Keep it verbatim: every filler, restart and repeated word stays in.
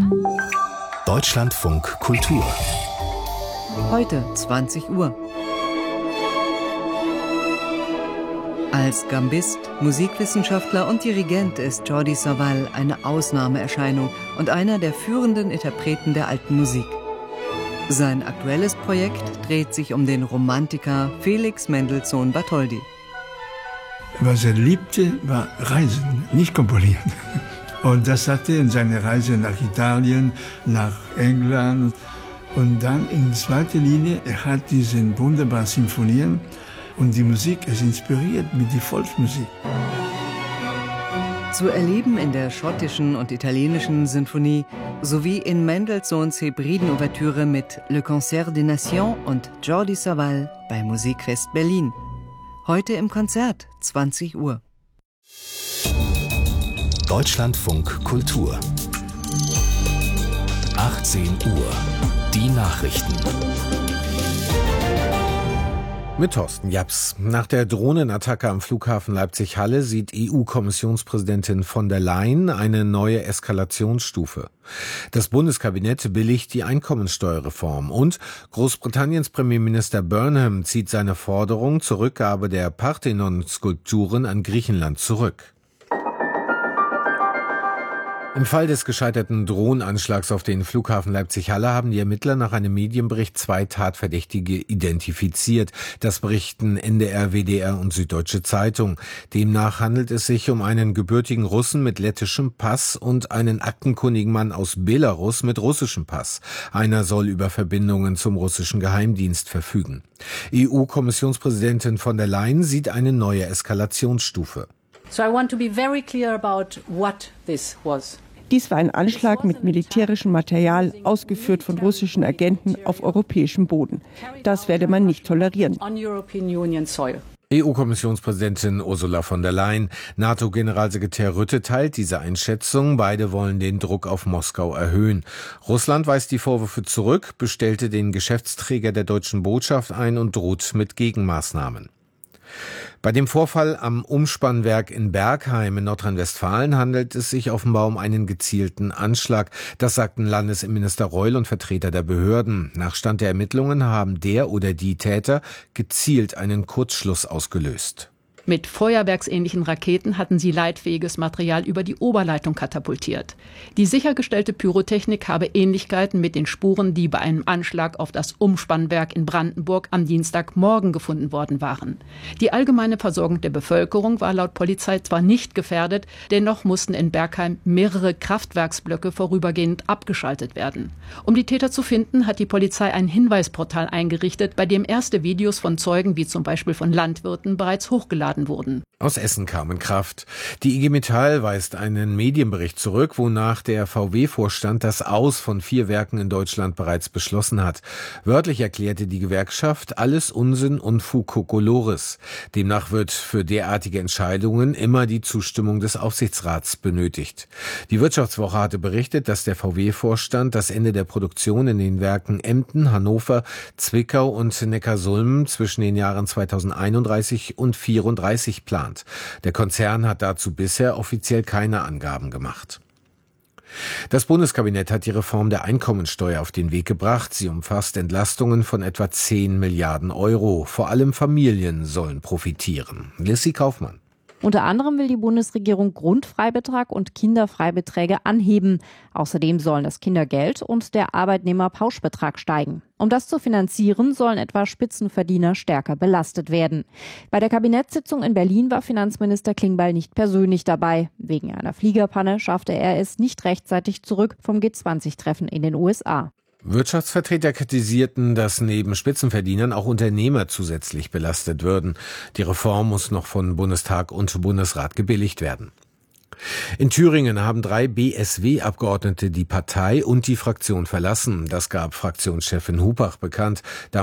Deutschlandfunk Kultur. Heute zwanzig Uhr. Als Gambist, Musikwissenschaftler und Dirigent ist Jordi Savall eine Ausnahmeerscheinung und einer der führenden Interpreten der alten Musik. Sein aktuelles Projekt dreht sich um den Romantiker Felix Mendelssohn Bartholdy. Was er liebte, war Reisen, nicht komponieren. Und das hatte er in seiner Reise nach Italien, nach England. Und dann in zweiter Linie, er hat diese wunderbaren Sinfonien und die Musik, es inspiriert mit der Volksmusik. Zu erleben in der schottischen und italienischen Sinfonie sowie in Mendelssohns Hebriden-Ouvertüre mit Le Concert des Nations und Jordi Savall bei Musikfest Berlin. Heute im Konzert, zwanzig Uhr. Deutschlandfunk Kultur. achtzehn Uhr. Die Nachrichten. Mit Thorsten Japs. Nach der Drohnenattacke am Flughafen Leipzig-Halle sieht E U-Kommissionspräsidentin von der Leyen eine neue Eskalationsstufe. Das Bundeskabinett billigt die Einkommensteuerreform und Großbritanniens Premierminister Burnham zieht seine Forderung zur Rückgabe der Parthenon-Skulpturen an Griechenland zurück. Im Fall des gescheiterten Drohnenanschlags auf den Flughafen Leipzig-Halle haben die Ermittler nach einem Medienbericht zwei Tatverdächtige identifiziert. Das berichten N D R, W D R und Süddeutsche Zeitung. Demnach handelt es sich um einen gebürtigen Russen mit lettischem Pass und einen aktenkundigen Mann aus Belarus mit russischem Pass. Einer soll über Verbindungen zum russischen Geheimdienst verfügen. E U-Kommissionspräsidentin von der Leyen sieht eine neue Eskalationsstufe. So I want to be very clear about what this was. Dies war ein Anschlag mit militärischem Material, ausgeführt von russischen Agenten auf europäischem Boden. Das werde man nicht tolerieren. E U-Kommissionspräsidentin Ursula von der Leyen. NATO-Generalsekretär Rutte teilt diese Einschätzung. Beide wollen den Druck auf Moskau erhöhen. Russland weist die Vorwürfe zurück, bestellte den Geschäftsträger der deutschen Botschaft ein und droht mit Gegenmaßnahmen. Bei dem Vorfall am Umspannwerk in Bergheim in Nordrhein-Westfalen handelt es sich offenbar um einen gezielten Anschlag. Das sagten Landesinnenminister Reul und Vertreter der Behörden. Nach Stand der Ermittlungen haben der oder die Täter gezielt einen Kurzschluss ausgelöst. Mit feuerwerksähnlichen Raketen hatten sie leitfähiges Material über die Oberleitung katapultiert. Die sichergestellte Pyrotechnik habe Ähnlichkeiten mit den Spuren, die bei einem Anschlag auf das Umspannwerk in Brandenburg am Dienstagmorgen gefunden worden waren. Die allgemeine Versorgung der Bevölkerung war laut Polizei zwar nicht gefährdet, dennoch mussten in Bergheim mehrere Kraftwerksblöcke vorübergehend abgeschaltet werden. Um die Täter zu finden, hat die Polizei ein Hinweisportal eingerichtet, bei dem erste Videos von Zeugen wie zum Beispiel von Landwirten bereits hochgeladen wurden. Aus Essen kam in Kraft. Die I G Metall weist einen Medienbericht zurück, wonach der V W-Vorstand das Aus von vier Werken in Deutschland bereits beschlossen hat. Wörtlich erklärte die Gewerkschaft, alles Unsinn, Unfug, Kokolores. Demnach wird für derartige Entscheidungen immer die Zustimmung des Aufsichtsrats benötigt. Die Wirtschaftswoche hatte berichtet, dass der V W-Vorstand das Ende der Produktion in den Werken Emden, Hannover, Zwickau und Neckarsulm zwischen den Jahren zweitausendeinunddreißig und vierunddreißig plant. Der Konzern hat dazu bisher offiziell keine Angaben gemacht. Das Bundeskabinett hat die Reform der Einkommensteuer auf den Weg gebracht. Sie umfasst Entlastungen von etwa zehn Milliarden Euro. Vor allem Familien sollen profitieren. Lissy Kaufmann. Unter anderem will die Bundesregierung Grundfreibetrag und Kinderfreibeträge anheben. Außerdem sollen das Kindergeld und der Arbeitnehmerpauschbetrag steigen. Um das zu finanzieren, sollen etwa Spitzenverdiener stärker belastet werden. Bei der Kabinettssitzung in Berlin war Finanzminister Klingbeil nicht persönlich dabei. Wegen einer Fliegerpanne schaffte er es nicht rechtzeitig zurück vom G zwanzig Treffen in den U S A. Wirtschaftsvertreter kritisierten, dass neben Spitzenverdienern auch Unternehmer zusätzlich belastet würden. Die Reform muss noch von Bundestag und Bundesrat gebilligt werden. In Thüringen haben drei B S W-Abgeordnete die Partei und die Fraktion verlassen. Das gab Fraktionschefin Hupach bekannt.